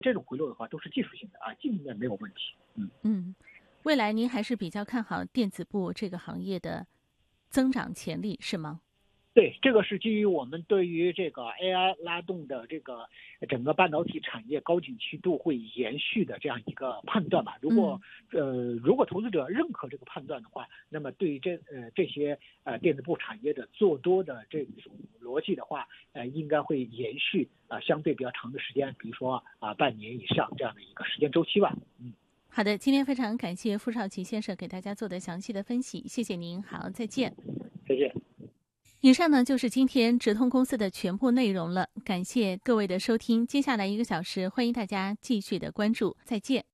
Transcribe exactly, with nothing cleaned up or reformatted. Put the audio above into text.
这种回落的话都是技术性的啊，基本面没有问题。嗯嗯，未来您还是比较看好电子部这个行业的增长潜力，是吗？ 对，这个是基于我们对于这个 A I 拉动的这个整个半导体产业高景气度会延续的这样一个判断吧。如果嗯呃如果投资者认可这个判断的话，那么对于这呃这些呃电子部产业的做多的这种逻辑的话，呃应该会延续啊、呃、相对比较长的时间，比如说啊、呃、半年以上这样的一个时间周期吧。嗯， 好的，今天非常感谢傅少奇先生给大家做的详细的分析，谢谢您，好，再见。 再见。 以上呢就是今天直通公司的全部内容了，感谢各位的收听。接下来一个小时，欢迎大家继续的关注，再见。